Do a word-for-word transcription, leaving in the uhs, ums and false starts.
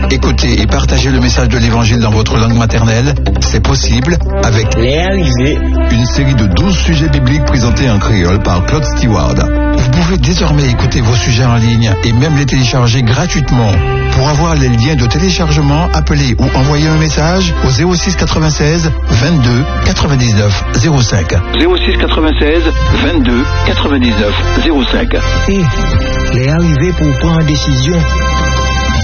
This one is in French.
Écoutez et partagez le message de l'Évangile dans votre langue maternelle. C'est possible avec Réaliser, une série de douze sujets bibliques présentés en créole par Claude Stewart. Vous pouvez désormais écouter vos sujets en ligne et même les télécharger gratuitement. Pour avoir les liens de téléchargement, appelez ou envoyez un message au zéro six quatre-vingt-seize vingt-deux quatre-vingt-dix-neuf zéro cinq. zéro six quatre-vingt-seize vingt-deux quatre-vingt-dix-neuf zéro cinq. et les arriver pour prendre décision.